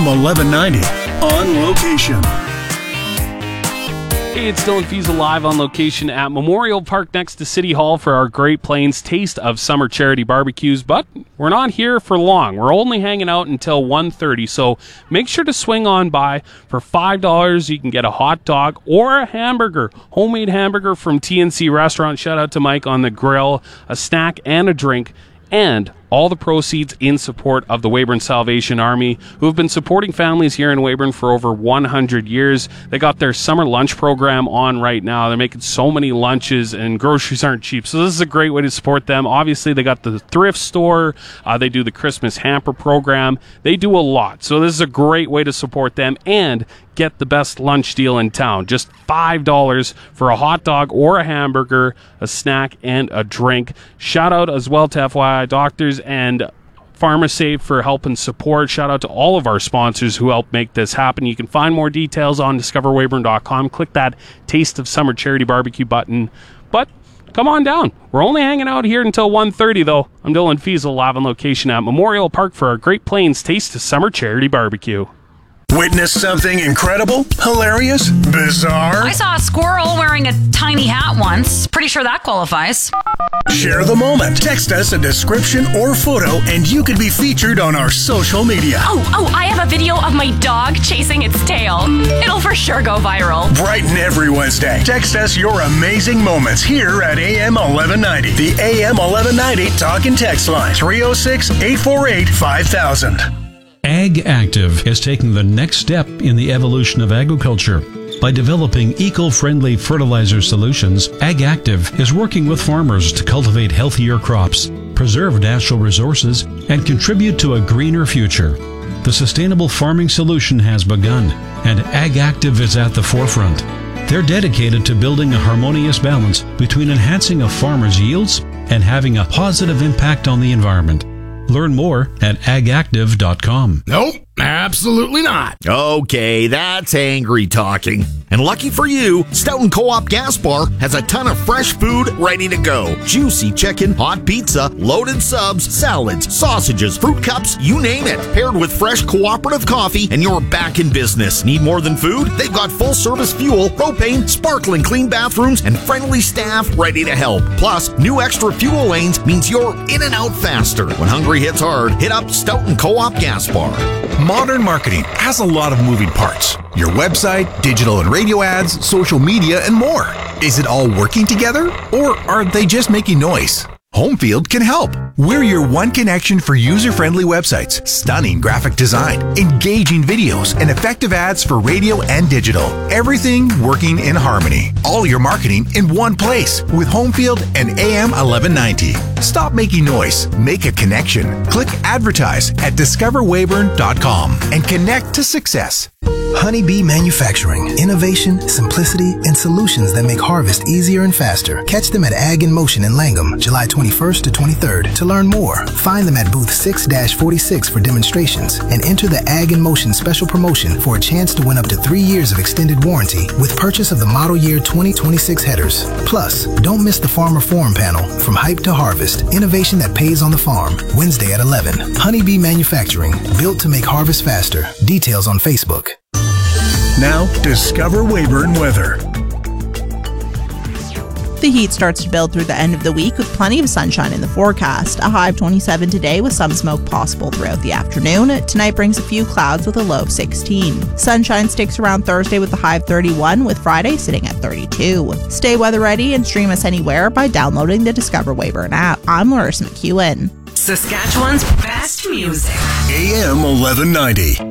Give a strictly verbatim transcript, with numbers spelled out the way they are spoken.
eleven ninety on location. Hey, it's Dylan Fiesel live on location at Memorial Park next to City Hall for our Great Plains Taste of Summer Charity Barbecues, but we're not here for long. We're only hanging out until one thirty, so make sure to swing on by. For five dollars, you can get a hot dog or a hamburger, homemade hamburger from T N C Restaurant. Shout out to Mike on the grill, a snack and a drink, and all the proceeds in support of the Weyburn Salvation Army, who have been supporting families here in Weyburn for over one hundred years. They got their summer lunch program on right now. They're making so many lunches, and groceries aren't cheap. So this is a great way to support them. Obviously, they got the thrift store. Uh, they do the Christmas hamper program. They do a lot. So this is a great way to support them and get the best lunch deal in town. Just five dollars for a hot dog or a hamburger, a snack, and a drink. Shout out as well to F Y I Doctors and PharmaSafe for helping support. Shout out to all of our sponsors who help make this happen. You can find more details on discover weyburn dot com. Click that Taste of Summer Charity Barbecue button. But come on down. We're only hanging out here until one thirty, though. I'm Dylan Fiesel, live on location at Memorial Park for our Great Plains Taste of Summer Charity Barbecue. Witness something incredible, hilarious, bizarre? I saw a squirrel wearing a tiny hat once. Pretty sure that qualifies. Share the moment. Text us a description or photo and you could be featured on our social media. Oh, oh, I have a video of my dog chasing its tail. It'll for sure go viral. Brighten every Wednesday. Text us your amazing moments here at A M eleven ninety. The A M eleven ninety talk and text line, three oh six, eight four eight, five thousand. Ag Active is taking the next step in the evolution of agriculture. By developing eco-friendly fertilizer solutions, Ag Active is working with farmers to cultivate healthier crops, preserve natural resources, and contribute to a greener future. The sustainable farming solution has begun, and Ag Active is at the forefront. They're dedicated to building a harmonious balance between enhancing a farmer's yields and having a positive impact on the environment. Learn more at ag active dot com. Nope, absolutely not. Okay, that's angry talking. And lucky for you, Stoughton Co-op Gas Bar has a ton of fresh food ready to go. Juicy chicken, hot pizza, loaded subs, salads, sausages, fruit cups, you name it. Paired with fresh cooperative coffee and you're back in business. Need more than food? They've got full-service fuel, propane, sparkling clean bathrooms, and friendly staff ready to help. Plus, new extra fuel lanes means you're in and out faster. When hungry hits hard, hit up Stoughton Co-op Gas Bar. Modern marketing has a lot of moving parts. Your website, digital and radio ads, social media, and more. Is it all working together, or are they just making noise? Homefield can help. We're your one connection for user-friendly websites, stunning graphic design, engaging videos, and effective ads for radio and digital. Everything working in harmony. All your marketing in one place with Homefield and A M eleven ninety. Stop making noise. Make a connection. Click advertise at discover weyburn dot com and connect to success. Honeybee Manufacturing. Innovation, simplicity, and solutions that make harvest easier and faster. Catch them at Ag in Motion in Langham, July twenty-first to twenty-third. To learn more, find them at booth six forty-six for demonstrations and enter the Ag in Motion special promotion for a chance to win up to three years of extended warranty with purchase of the model year twenty twenty-six headers. Plus, don't miss the Farmer Forum panel, From Hype to Harvest, innovation that pays on the farm, Wednesday at eleven. Honeybee Manufacturing, built to make harvest faster. Details on Facebook. Now, discover Weyburn weather. The heat starts to build through the end of the week with plenty of sunshine in the forecast. A high of twenty-seven today with some smoke possible throughout the afternoon. Tonight brings a few clouds with a low of sixteen. Sunshine sticks around Thursday with a high of thirty-one, with Friday sitting at thirty-two. Stay weather ready and stream us anywhere by downloading the Discover Weyburn app. I'm Larissa McEwen. Saskatchewan's best music. A M eleven ninety.